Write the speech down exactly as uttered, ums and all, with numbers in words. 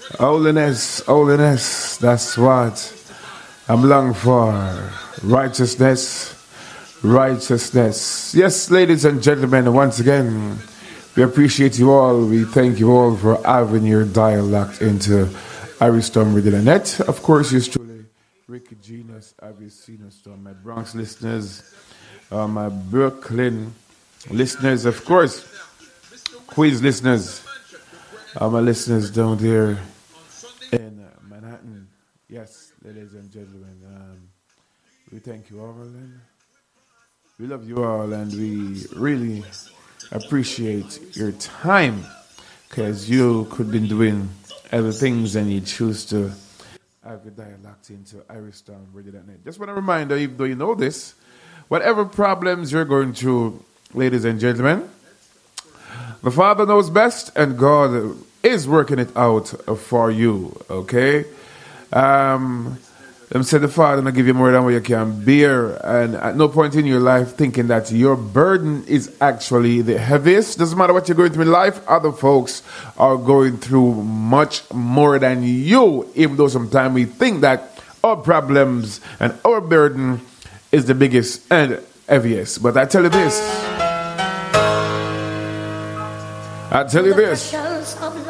Holiness, holiness, that's what I'm longing for. Righteousness, righteousness. Yes, ladies and gentlemen, once again, we appreciate you all. We thank you all for having your dialogue into Ariston Radio dot net. Of course, yours truly, Ricky Genius, Avicenna Storm, my Bronx listeners, uh, my Brooklyn listeners, of course, Queens listeners, uh, my listeners down there in uh, Manhattan. Yes, ladies and gentlemen, um, we thank you all, and we love you all, and we really appreciate your time, because you could be doing other things and you choose to have your dialogue into Ariston Radio dot net. Just want to remind you, even though you know this, whatever problems you're going through, ladies and gentlemen, the Father knows best, and God is working it out for you, okay? Um, them said the Father will give you more than what you can bear, and at no point in your life thinking that your burden is actually the heaviest. Doesn't matter what you're going through in life, other folks are going through much more than you, even though sometimes we think that our problems and our burden is the biggest and heaviest. But I tell you this, I tell you this,